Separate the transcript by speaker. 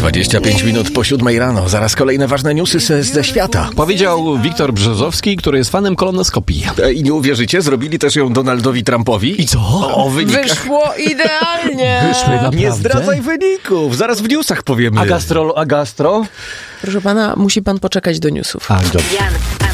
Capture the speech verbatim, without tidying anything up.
Speaker 1: dwadzieścia pięć minut po siódmej rano. Zaraz kolejne ważne newsy ze, ze świata.
Speaker 2: Powiedział Wiktor Brzozowski, który jest fanem kolonoskopii.
Speaker 1: I nie uwierzycie, zrobili też ją Donaldowi Trumpowi.
Speaker 2: I co?
Speaker 1: O wynikach.
Speaker 3: Wyszło idealnie.
Speaker 2: Wyszło naprawdę?
Speaker 1: Nie zdradzaj wyników, zaraz w newsach powiemy.
Speaker 2: A gastro? A gastro?
Speaker 3: Proszę pana, musi pan poczekać do newsów.
Speaker 2: A, dobrze.
Speaker 4: Jan